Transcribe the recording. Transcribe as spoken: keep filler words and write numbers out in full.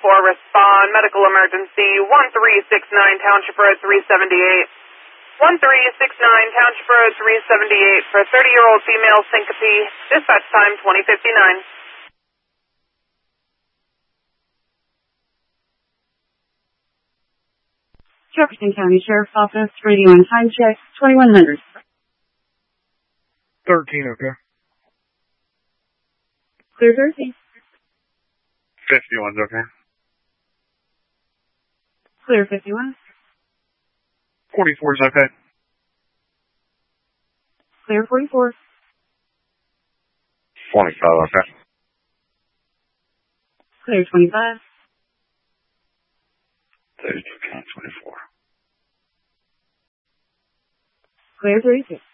four, respond, medical emergency, one three six nine Township Road three seventy-eight. one three six nine Township Road three seventy-eight for thirty-year-old female syncope, dispatch time twenty fifty-nine. Jefferson County Sheriff's Office, radio and time check, twenty-one hundred. thirteen, okay. Clear thirteen. fifty-one's okay. Clear fifty-one. forty-four's okay. Clear forty-four. twenty-five, okay. Clear twenty-five. thirty-two, twenty-four. Clear thirty-two.